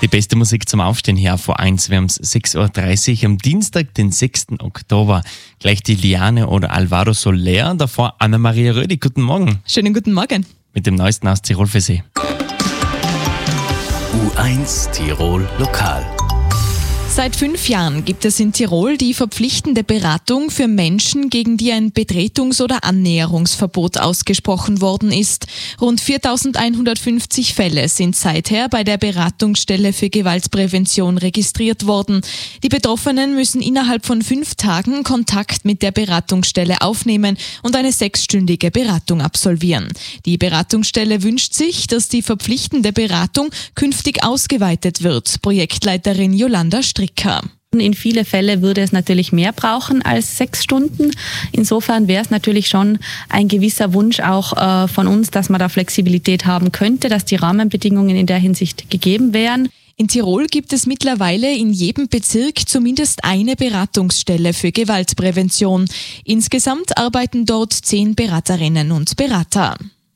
beste Musik zum Aufstehen hier auf V1. Wir haben es 6.30 Uhr am Dienstag, den 6. Oktober. Gleich die Liane oder Alvaro Soler, davor Anna-Maria Rödi. Guten Morgen. Schönen guten Morgen. Mit dem Neuesten aus Tirol für Sie. U1 Tirol Lokal. Seit 5 Jahren gibt es in Tirol die verpflichtende Beratung für Menschen, gegen die ein Betretungs- oder Annäherungsverbot ausgesprochen worden ist. Rund 4.150 Fälle sind seither bei der Beratungsstelle für Gewaltprävention registriert worden. Die Betroffenen müssen innerhalb von 5 Tagen Kontakt mit der Beratungsstelle aufnehmen und eine 6-stündige Beratung absolvieren. Die Beratungsstelle wünscht sich, dass die verpflichtende Beratung künftig ausgeweitet wird. Projektleiterin Jolanda Stricker. In viele Fälle würde es natürlich mehr brauchen als 6 Stunden. Insofern wäre es natürlich schon ein gewisser Wunsch auch von uns, dass man da Flexibilität haben könnte, dass die Rahmenbedingungen in der Hinsicht gegeben wären. In Tirol gibt es mittlerweile in jedem Bezirk zumindest eine Beratungsstelle für Gewaltprävention. Insgesamt arbeiten dort 10 Beraterinnen und Berater.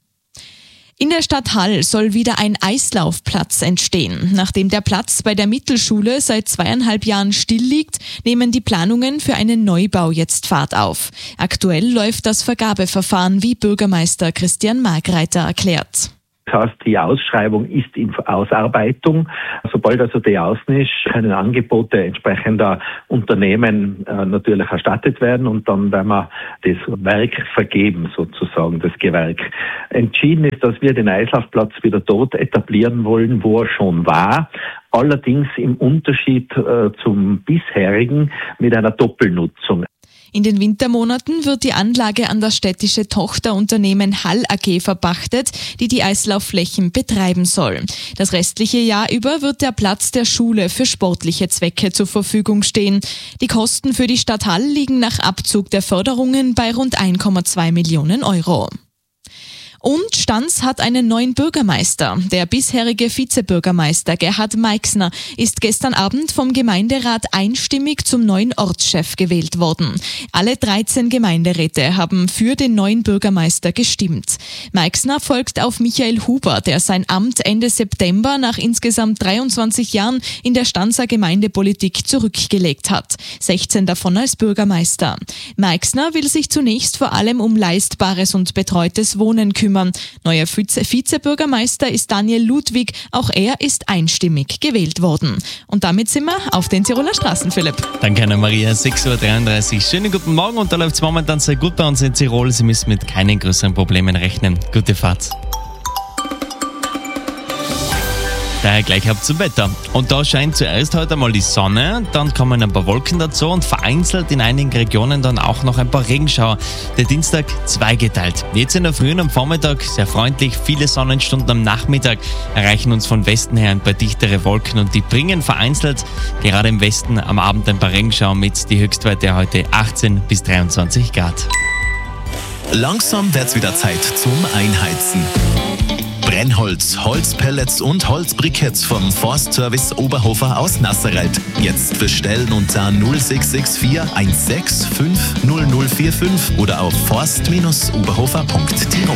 In der Stadt Hall soll wieder ein Eislaufplatz entstehen. Nachdem der Platz bei der Mittelschule seit 2,5 Jahren still liegt, nehmen die Planungen für einen Neubau jetzt Fahrt auf. Aktuell läuft das Vergabeverfahren, wie Bürgermeister Christian Margreiter erklärt. Das heißt, die Ausschreibung ist in Ausarbeitung. Sobald also die außen ist, können Angebote entsprechender Unternehmen natürlich erstattet werden und dann werden wir das Werk vergeben, sozusagen, das Gewerk. Entschieden ist, dass wir den Eislaufplatz wieder dort etablieren wollen, wo er schon war. Allerdings im Unterschied zum bisherigen mit einer Doppelnutzung. In den Wintermonaten wird die Anlage an das städtische Tochterunternehmen Hall AG verpachtet, die die Eislaufflächen betreiben soll. Das restliche Jahr über wird der Platz der Schule für sportliche Zwecke zur Verfügung stehen. Die Kosten für die Stadt Hall liegen nach Abzug der Förderungen bei rund 1,2 Millionen Euro. Und Stans hat einen neuen Bürgermeister. Der bisherige Vizebürgermeister Gerhard Meixner ist gestern Abend vom Gemeinderat einstimmig zum neuen Ortschef gewählt worden. Alle 13 Gemeinderäte haben für den neuen Bürgermeister gestimmt. Meixner folgt auf Michael Huber, der sein Amt Ende September nach insgesamt 23 Jahren in der Stanser Gemeindepolitik zurückgelegt hat. 16 davon als Bürgermeister. Meixner will sich zunächst vor allem um leistbares und betreutes Wohnen kümmern. Neuer Vizebürgermeister ist Daniel Ludwig, auch er ist einstimmig gewählt worden. Und damit sind wir auf den Tiroler Straßen, Philipp. Danke, Anna-Maria. 6.33 Uhr. Schönen guten Morgen und da läuft es momentan sehr gut bei uns in Tirol. Sie müssen mit keinen größeren Problemen rechnen. Gute Fahrt. Daher gleich ab zum Wetter. Und da scheint zuerst heute mal die Sonne, dann kommen ein paar Wolken dazu und vereinzelt in einigen Regionen dann auch noch ein paar Regenschauer. Der Dienstag zweigeteilt. Jetzt in der Früh und am Vormittag sehr freundlich, viele Sonnenstunden am Nachmittag erreichen uns von Westen her ein paar dichtere Wolken und die bringen vereinzelt gerade im Westen am Abend ein paar Regenschauer mit. Die Höchstwerte heute 18 bis 23 Grad. Langsam wird's wieder Zeit zum Einheizen. Brennholz, Holzpellets und Holzbriketts vom Forstservice Oberhofer aus Nasserreit. Jetzt bestellen unter 0664 165 0045 oder auf forst-oberhofer.tirol.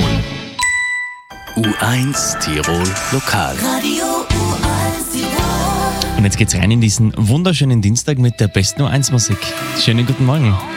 U1 Tirol Lokal. Radio U1 Tirol. Und jetzt geht's rein in diesen wunderschönen Dienstag mit der besten U1 Musik. Schönen guten Morgen.